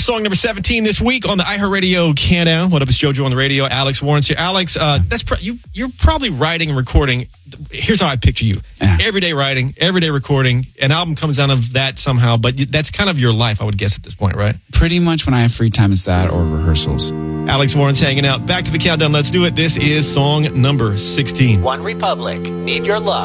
song number 17 this week on the iHeartRadio Countdown. What up, it's JoJo on the radio. Alex Warren's here. Alex, you're probably writing and recording. Here's how I picture you. Everyday writing, everyday recording. An album comes out of that somehow, but that's kind of your life, I would guess, at this point, right? Pretty much when I have free time, it's that or rehearsals. Alex Warren's hanging out. Back to the countdown. Let's do it. This is song number 16. One Republic, Need Your Love.